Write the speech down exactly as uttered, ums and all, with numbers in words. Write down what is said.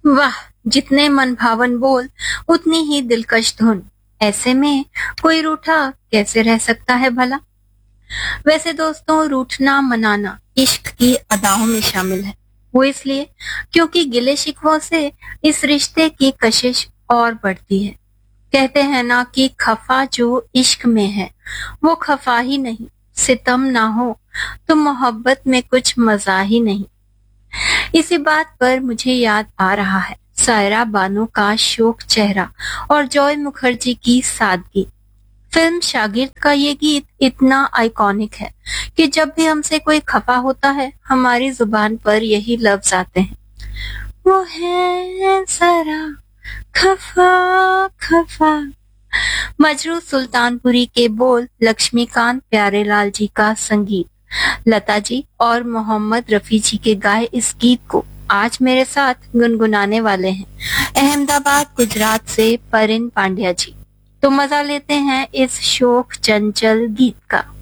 वाह, जितने मनभावन बोल उतनी ही दिलकश धुन। ऐसे में कोई रूठा कैसे रह सकता है भला। वैसे दोस्तों, रूठना मनाना इश्क की अदाओं में शामिल है। वो इसलिए क्योंकि गिले शिकवों से इस रिश्ते की कशिश और बढ़ती है। कहते हैं ना कि खफा जो इश्क में है वो खफा ही नहीं, सितम ना हो तो मोहब्बत में कुछ मजा ही नहीं। इसी बात पर मुझे याद आ रहा है सायरा बानो का शोक चेहरा और जॉय मुखर्जी की सादगी। फिल्म शागिर्द का ये गीत इतना आइकॉनिक है कि जब भी हमसे कोई खफा होता है हमारी जुबान पर यही लफ्ज आते हैं, वो है जरा खफा खफा। मजरू सुल्तानपुरी के बोल, लक्ष्मीकांत प्यारेलाल जी का संगीत, लता जी और मोहम्मद रफी जी के गाए इस गीत को आज मेरे साथ गुनगुनाने वाले हैं अहमदाबाद गुजरात से परिन पांड्या जी। तो मजा लेते हैं इस शोक चंचल गीत का।